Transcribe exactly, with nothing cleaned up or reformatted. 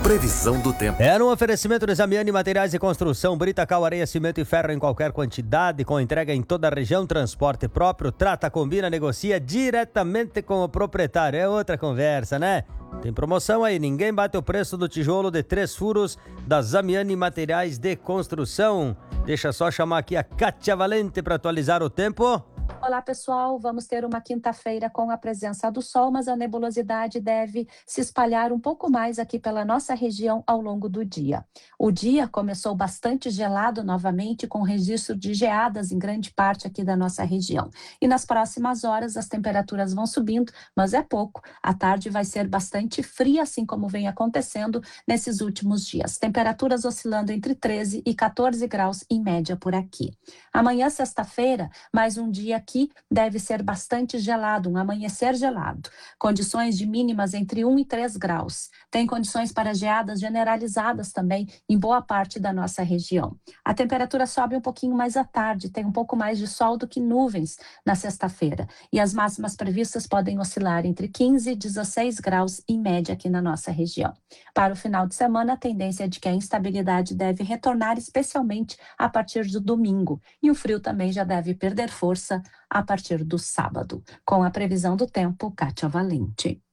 Previsão do tempo. É um oferecimento do Zamiani Materiais de Construção, brita, cal, areia, cimento e ferro em qualquer quantidade, com entrega em toda a região, transporte próprio, trata, combina, negocia diretamente com o proprietário. É outra conversa, né? Tem promoção aí, ninguém bate o preço do tijolo de três furos da Zamiani Materiais de Construção. Deixa só chamar aqui a Kátia Valente para atualizar o tempo. Olá, pessoal. Vamos ter uma quinta-feira com a presença do sol, mas a nebulosidade deve se espalhar um pouco mais aqui pela nossa região ao longo do dia. O dia começou bastante gelado novamente, com registro de geadas em grande parte aqui da nossa região. E nas próximas horas as temperaturas vão subindo, mas é pouco. A tarde vai ser bastante fria, assim como vem acontecendo nesses últimos dias. Temperaturas oscilando entre treze e quatorze graus em média por aqui. Amanhã, sexta-feira, mais um dia aqui deve ser bastante gelado, um amanhecer gelado. Condições de mínimas entre um e três graus. Tem condições para geadas generalizadas também em boa parte da nossa região. A temperatura sobe um pouquinho mais à tarde, tem um pouco mais de sol do que nuvens na sexta-feira. E as máximas previstas podem oscilar entre quinze e dezesseis graus em média aqui na nossa região. Para o final de semana, a tendência é de que a instabilidade deve retornar, especialmente a partir do domingo. E o frio também já deve perder força a partir do sábado. Com a previsão do tempo, Kátia Valente.